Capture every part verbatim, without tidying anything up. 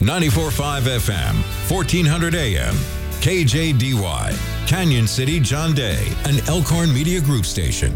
ninety-four point five F M, fourteen hundred A M, K J D Y, Canyon City, John Day, an Elkhorn Media Group station.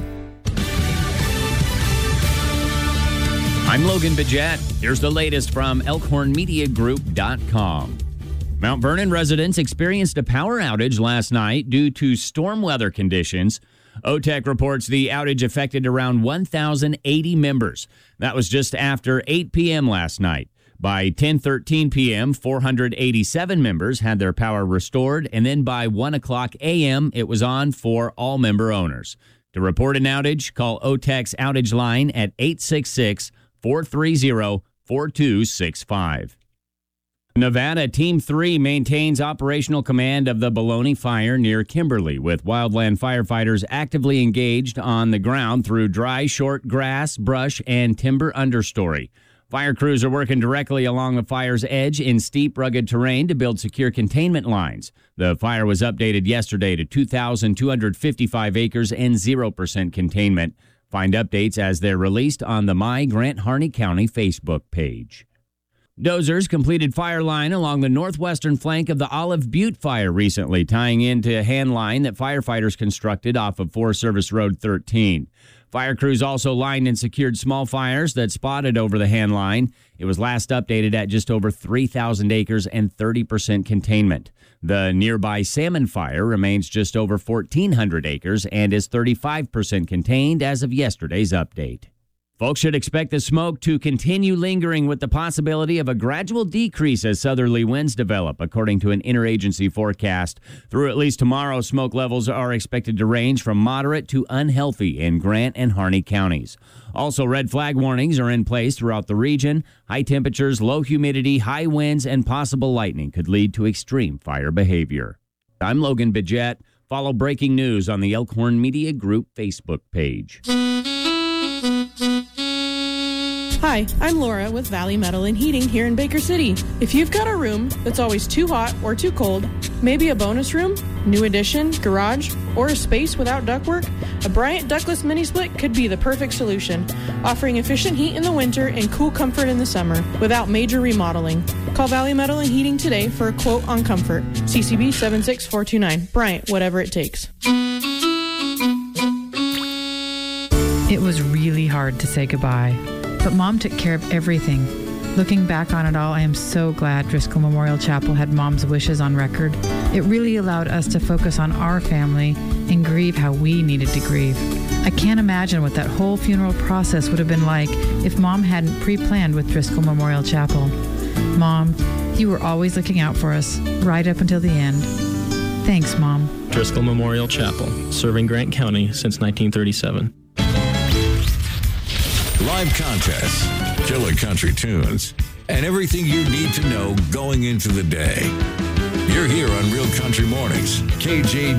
I'm Logan Bidget. Here's the latest from elkhorn media group dot com. Mount Vernon residents experienced a power outage last night due to storm weather conditions. O T E C reports the outage affected around one thousand eighty members. That was just after eight p.m. last night. By ten thirteen p.m., four hundred eighty-seven members had their power restored, and then by one o'clock a.m., it was on for all member owners. To report an outage, call O T E C's outage line at eight six six, four three zero, four two six five. Nevada Team three maintains operational command of the Bologna Fire near Kimberly, with wildland firefighters actively engaged on the ground through dry, short grass, brush, and timber understory. Fire crews are working directly along the fire's edge in steep, rugged terrain to build secure containment lines. The fire was updated yesterday to two thousand two hundred fifty-five acres and zero percent containment. Find updates as they're released on the My Grant Harney County Facebook page. Dozers completed fire line along the northwestern flank of the Olive Butte fire recently, tying into a hand line that firefighters constructed off of Forest Service Road thirteen. Fire crews also lined and secured small fires that spotted over the hand line. It was last updated at just over three thousand acres and thirty percent containment. The nearby Salmon Fire remains just over fourteen hundred acres and is thirty-five percent contained as of yesterday's update. Folks should expect the smoke to continue lingering with the possibility of a gradual decrease as southerly winds develop, according to an interagency forecast. Through at least tomorrow, smoke levels are expected to range from moderate to unhealthy in Grant and Harney counties. Also, red flag warnings are in place throughout the region. High temperatures, low humidity, high winds, and possible lightning could lead to extreme fire behavior. I'm Logan Bidget. Follow breaking news on the Elkhorn Media Group Facebook page. Hi, I'm Laura with Valley Metal and Heating here in Baker City. If you've got a room that's always too hot or too cold, maybe a bonus room, new addition, garage, or a space without ductwork, a Bryant Ductless Mini Split could be the perfect solution, offering efficient heat in the winter and cool comfort in the summer without major remodeling. Call Valley Metal and Heating today for a quote on comfort. C C B seven six four two nine. Bryant, whatever it takes. It was really hard to say goodbye. But Mom took care of everything. Looking back on it all, I am so glad Driscoll Memorial Chapel had Mom's wishes on record. It really allowed us to focus on our family and grieve how we needed to grieve. I can't imagine what that whole funeral process would have been like if Mom hadn't pre-planned with Driscoll Memorial Chapel. Mom, you were always looking out for us, right up until the end. Thanks, Mom. Driscoll Memorial Chapel, serving Grant County since nineteen thirty-seven. Live contests, killer country tunes, and everything you need to know going into the day. You're here on Real Country Mornings, K J